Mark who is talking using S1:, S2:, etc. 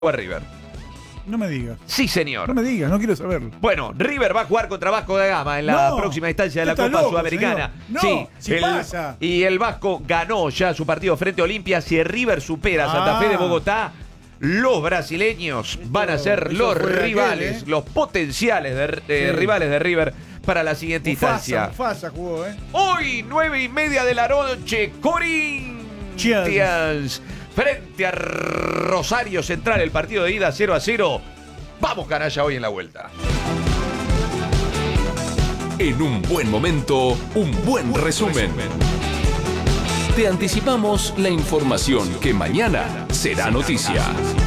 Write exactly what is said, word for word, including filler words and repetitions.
S1: a River.
S2: No me digas.
S1: Sí, señor.
S2: No me digas, no quiero saberlo.
S1: Bueno, River va a jugar contra Vasco da Gama en la
S2: No,
S1: próxima instancia de la
S2: está
S1: Copa
S2: loco,
S1: Sudamericana.
S2: señor. No,
S1: sí,
S2: si
S1: el-
S2: pasa.
S1: Y el Vasco ganó ya su partido frente a Olimpia. Si River supera a Santa
S2: Ah.
S1: Fe de Bogotá, los brasileños van a ser
S2: eso
S1: los
S2: fue aquel,
S1: rivales,
S2: ¿eh?
S1: los potenciales de, eh,
S2: Sí.
S1: rivales de River para la siguiente
S2: Mufasa,
S1: instancia.
S2: Mufasa jugó, ¿eh?
S1: Hoy, nueve y media de la noche, Corinthians frente a Rosario Central, el partido de ida cero a cero. Vamos, canalla, hoy en la vuelta.
S3: En un buen momento, un buen resumen. Te anticipamos la información que mañana será noticia.